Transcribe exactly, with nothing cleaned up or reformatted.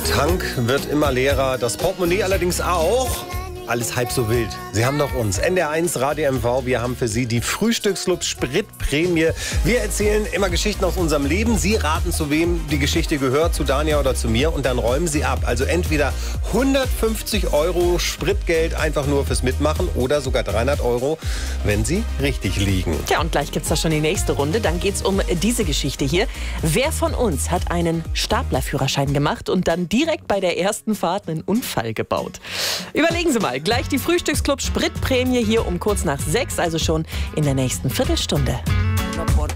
Tank wird immer leerer, das Portemonnaie allerdings auch. Alles halb so wild. Sie haben doch uns. N D R eins Radio M V. Wir haben für Sie die Frühstücksclub Spritprämie. Wir erzählen immer Geschichten aus unserem Leben. Sie raten, zu wem die Geschichte gehört, zu Dania oder zu mir. Und dann räumen Sie ab. Also entweder hundertfünfzig Euro Spritgeld einfach nur fürs Mitmachen oder sogar dreihundert Euro, wenn Sie richtig liegen. Ja, und gleich gibt's da schon die nächste Runde. Dann geht's um diese Geschichte hier. Wer von uns hat einen Staplerführerschein gemacht und dann direkt bei der ersten Fahrt einen Unfall gebaut? Überlegen Sie mal. Gleich die Frühstücksclub Spritprämie hier um kurz nach sechs, also schon in der nächsten Viertelstunde.